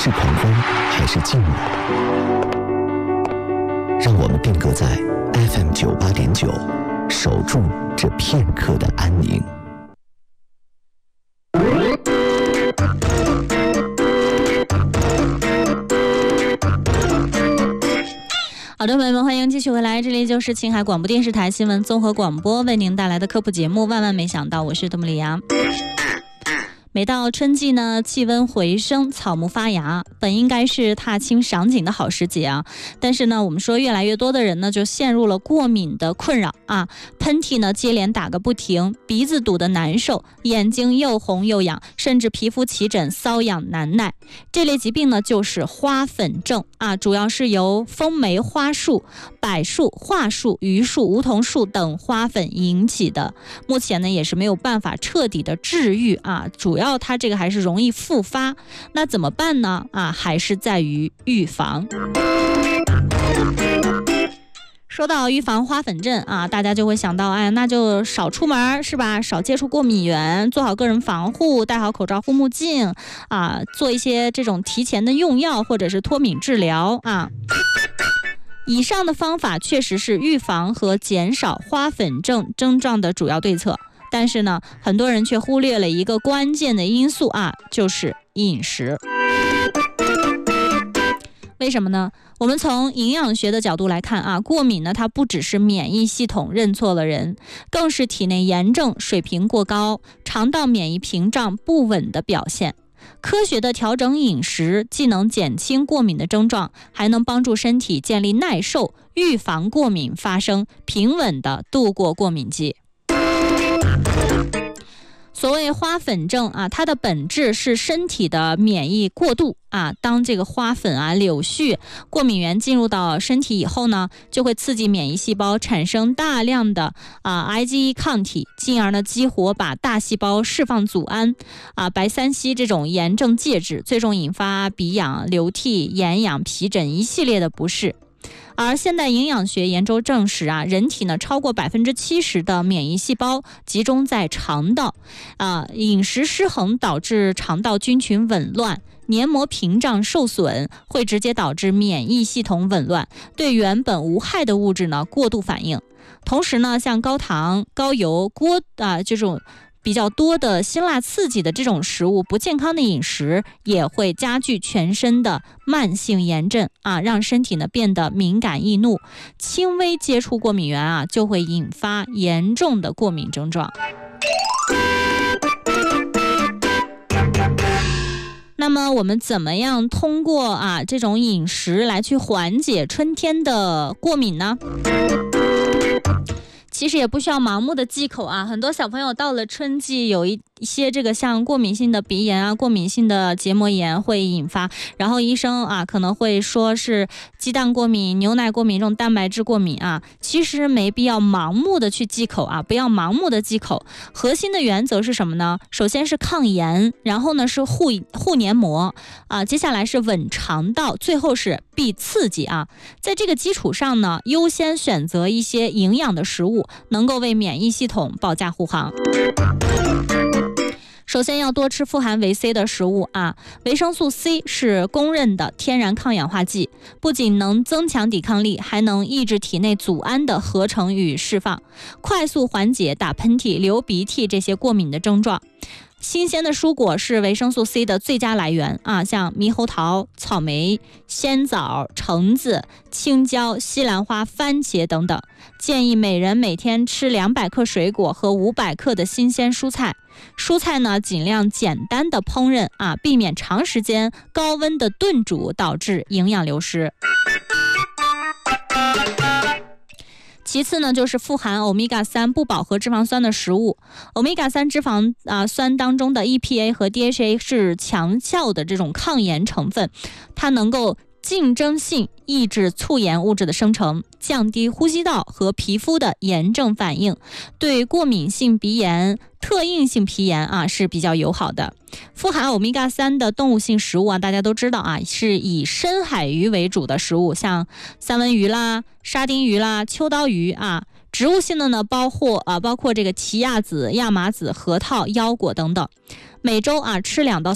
是狂风还是静雨？让我们定格在 FM 98.9，守住这片刻的安宁。 好的，朋友们，欢迎继续回来，这里就是青海广播电视台新闻综合广播为您带来的科普节目《万万没想到》，我是多姆里亚。每到春季呢，气温回升，草木发芽，本应该是踏青赏景的好时节啊。但是呢，我们说越来越多的人呢，就陷入了过敏的困扰啊，喷嚏呢接连打个不停，鼻子堵得难受，眼睛又红又痒，甚至皮肤起疹，瘙痒难耐。这类疾病呢，就是花粉症啊，主要是由风梅花树、柏树、桦树、榆树、梧桐树等花粉引起的。目前呢，也是没有办法彻底的治愈啊，主要它这个还是容易复发。那怎么办呢？啊，还是在于预防。说到预防花粉症啊，大家就会想到，那就少出门是吧？少接触过敏源，做好个人防护，戴好口罩、护目镜啊，做一些这种提前的用药或者是脱敏治疗啊。以上的方法确实是预防和减少花粉症症状的主要对策，但是呢，很多人却忽略了一个关键的因素啊，就是饮食。为什么呢？我们从营养学的角度来看啊，过敏呢，它不只是免疫系统认错了人，更是体内炎症水平过高、肠道免疫屏障不稳的表现。科学的调整饮食，既能减轻过敏的症状，还能帮助身体建立耐受，预防过敏发生，平稳地度过过敏季。所谓花粉症啊，它的本质是身体的免疫过度啊。当这个花粉啊、柳絮、过敏源进入到身体以后呢，就会刺激免疫细胞产生大量的IgE 抗体，进而呢激活把大细胞释放组胺白三烯这种炎症介质，最终引发鼻痒、流涕、眼痒、皮疹一系列的不适。而现代营养学研究证实啊，人体呢超过70%的免疫细胞集中在肠道饮食失衡导致肠道菌群紊乱，黏膜屏障受损，会直接导致免疫系统紊乱，对原本无害的物质呢过度反应。同时呢，像高糖、高油、这种比较多的辛辣刺激的这种食物，不健康的饮食也会加剧全身的慢性炎症让身体呢变得敏感易怒，轻微接触过敏源就会引发严重的过敏症状。那么我们怎么样通过这种饮食来去缓解春天的过敏呢？其实也不需要盲目的忌口很多小朋友到了春季有一些这个像过敏性的鼻炎过敏性的结膜炎会引发，然后医生可能会说是鸡蛋过敏、牛奶过敏这种蛋白质过敏其实没必要盲目的去忌口不要盲目的忌口。核心的原则是什么呢？首先是抗炎，然后呢是护黏膜接下来是稳肠道，最后是避刺激在这个基础上呢，优先选择一些营养的食物，能够为免疫系统保驾护航。首先要多吃富含维 C 的食物维生素 C 是公认的天然抗氧化剂，不仅能增强抵抗力，还能抑制体内组胺的合成与释放，快速缓解打喷嚏、流鼻涕这些过敏的症状。新鲜的蔬果是维生素 C 的最佳来源像猕猴桃、草莓、鲜枣、橙子、青椒、西兰花、番茄等等。建议每人每天吃200克水果和500克的新鲜蔬菜。蔬菜呢，尽量简单的烹饪避免长时间高温的炖煮导致营养流失。其次呢，就是富含欧米伽3不饱和脂肪酸的食物。欧米伽3脂肪酸当中的 EPA 和 DHA 是强效的这种抗炎成分，它能够竞争性抑制促炎物质的生成，降低呼吸道和皮肤的炎症反应，对过敏性鼻炎、特应性皮炎是比较友好的。富含欧米伽3的动物性食物大家都知道是以深海鱼为主的食物，像三文鱼啦、沙丁鱼啦、秋刀鱼植物性的呢，包括这个奇亚籽、亚麻籽、核桃、腰果等等。每周吃2到